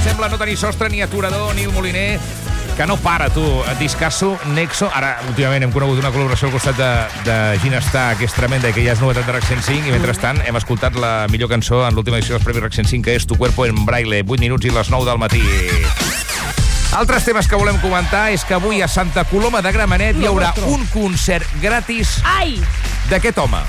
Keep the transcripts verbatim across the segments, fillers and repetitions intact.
sembla no tenir sostre, ni aturador, ni el moliner, que no para, tu. Discasso, Nexo. Ara, últimament, hem conegut una col·laboració al costat de, de Ginestar, que és tremenda i que ja és novetat de RAC cent cinc, i mentrestant hem escoltat la millor cançó en l'última edició dels Premis RAC cent cinc, que és Tu cuerpo en braille, vuit minuts i les nou del matí. Altres temes que volem comentar és que avui a Santa Coloma de Gramenet hi haurà un concert gratis Ai! d'aquest home.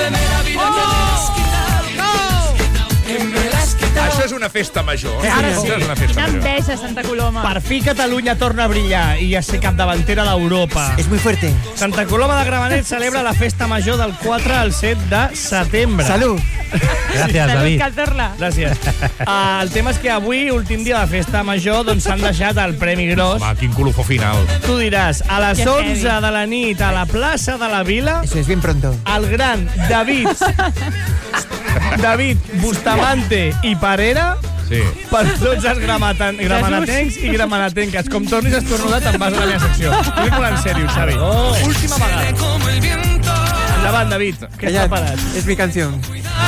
Això és una festa major. Ara sí. Això és una festa Quina major. enveja, Santa Coloma. Per fi Catalunya torna a brillar i a ser capdavantera d'Europa. Es muy fuerte. Santa Coloma de Gramenet celebra la festa major del quatre al set de setembre. Salud. Gràcies, David. Cazorla. Gràcies. Uh, el tema és que avui, últim dia de festa major, doncs s'han deixat el Premi Gros. Home, quin colofó final. Tu diràs, a les Que onze heavy. de la nit a la plaça de la Vila, Eso es bien pronto. el gran David David Bustamante i Parera Sí. per tots els gramatan- gramenatencs i gramenatenques. Com tornis a estornudar, te'n vas a la meva secció. Ho dic molt en sèrio, Xavi. Oh. Última vegada. Endavant, David. Què Callad, està parat? es mi canción.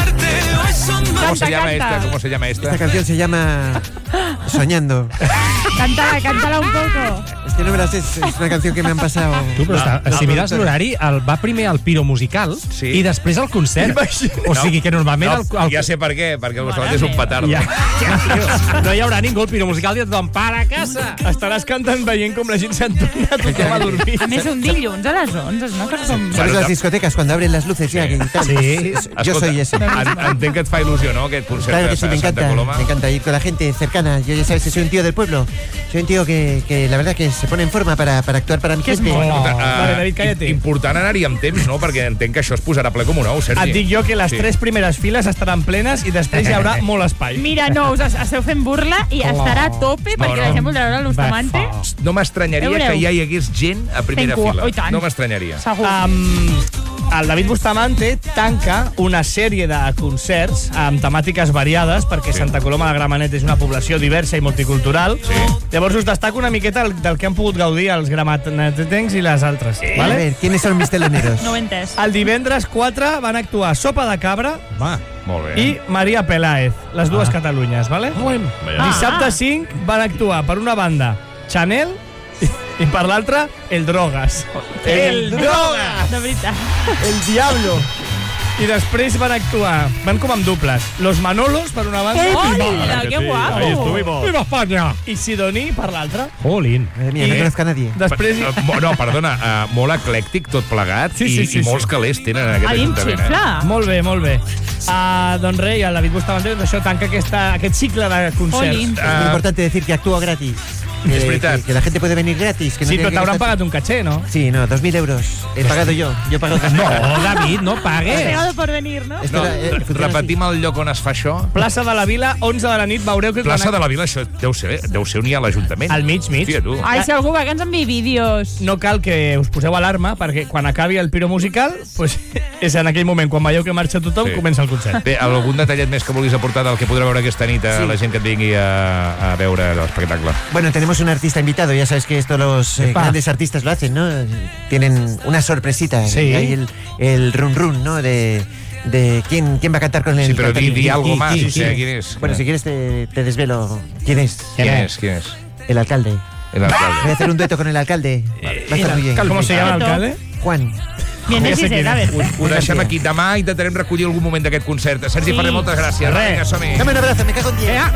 ¿Cómo se Canta, llama canta. esta? ¿Cómo se llama esta? Esta canción se llama Soñando. Cántala, cántala un poco. Es que no me la sé, es una canción que me han pasado. Tu, però està, No, si no, mires no. l'horari, el va primer al Piro Musical Sí. i després al concert. O sigui que normalment... No, el, el, ja sé per què, perquè el Bustamante és un petardo. ja, ja, tio, no hi haurà ningú al Piro Musical i et don para a casa. Estaràs cantant veient com la gent s'han tornat tothom a dormir. A més, un dilluns a les onze, és una cosa com... ¿Sabes las discotecas cuando abren las luces ya? Que tal? Sí. Yo soy ese. En, entenc que et fa il·lusió, no?, aquest concert Claro de que sí, me Santa encanta, Coloma. me encanta ir con la gente cercana. Yo ya sabes que soy un tío del pueblo. Soy un tío que, que la verdad que se pone en forma para, para actuar para mi Que és gente. molt. Uh, Vale, David, cállate. Important anar-hi amb temps, no?, perquè entenc que això es posarà ple com un ou, Sergi. Et dic jo que les Sí. tres primeres files estaran plenes i després hi haurà molt espai. Mira, no, us esteu fent burla i estarà a tope perquè no. la gent voldrà veure el Bustamante. No m'estranyaria Veureu. que ja hi hagués gent a primera Fent cua. fila. Oh, i tant. No m'estranyaria. Segur. Um, el David Bustamante tanca una sèrie de concerts amb temàtiques variades perquè Sí. Santa Coloma de Gramenet és una població diversa i multicultural. Sí. Llavors us destaco una miqueta del, del que han pogut gaudir els gramenetencs i les altres. A Vale? ver, ¿quiénes son mis teloneros? No ho he entès. El divendres quatre van actuar Sopa de Cabra Va. Molt bé. i Maria Peláez, les dues Catalunyes. Vale? Ah. Dissabte cinc van actuar per una banda Chanel i, i per l'altra El Drogas. El Drogas! De veritat. El Diablo. I després van actuar, van com amb duples, Los Manolos per una banda Hola, que guapo. Viva Espanya! i Sidoní per l'altra. Jolín. Madre mía, no I- conozco a nadie. Després Eh, mo- No, perdona, uh, molt eclèctic tot plegat Sí, sí, i, sí, i molts sí. calés tenen en aquest A mi em ajuntament. xifla. Molt bé, molt bé. Uh, doncs res, i el David Bustamante, doncs això tanca aquesta, aquest cicle de concerts. Jolín. Es muy importante decir que actúo gratis. Que, Es verdad. que, que la gente puede venir gratis. Que no Sí, tiene però que t'hauran gastar- pagat un caché, no? Sí, no, dos mil euros. He pagado yo. Yo he pagado dos mil. No, David, no Has pagues. pegado por venir, no? Esto No, era- eh, funciona repetim el lloc on es fa això. Plaça de la Vila, onze de la nit, veureu que... Plaça quan- de la Vila, això deu ser, deu ser on hi ha l'Ajuntament. Al mig, mig. Hòstia, tu. Ai, si algú va que ens enviï vídeos. No cal que us poseu alarma, perquè quan acabi el Piro Musical, pues, és en aquell moment, quan veieu que marxa tothom, Sí. comença el concert. Bé, algun detallet més que vulguis aportar del que podrà veure aquesta nit a Sí. la gent que et vingui a, a veure l'espectacle? Bueno, tenemos un artista invitado. Ya sabes que esto los eh, Epa. grandes artistas lo hacen, ¿no? Tienen una sorpresita. Sí. Y hay el, el run run, ¿no? De, de quién, quién va a cantar con el Sí, pero di, cantante. di algo ¿Qui- más, qui- o sea, quién? ¿quién es? Bueno, si quieres te, te desvelo. ¿Quién es? ¿Quién es? ¿Quién es? El alcalde. El Voy a alcalde. hacer un dueto con el alcalde. Va a estar muy bien. Com se llama l'alcalde? Juan. Viene Ja si sé se quién sabe. és. Ho deixem aquí. Demà intentarem recollir algun moment d'aquest concert. Sergi Sí. Ferrer, moltes gràcies. Res. Vinga, som-hi. Dame un abrazo, me cago en diez.